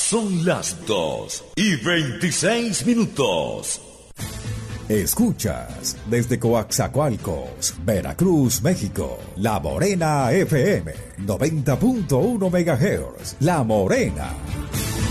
Son las 2:26. Escuchas desde Coaxacualcos, Veracruz, México, La Morena FM, 90.1 MHz. La Morena.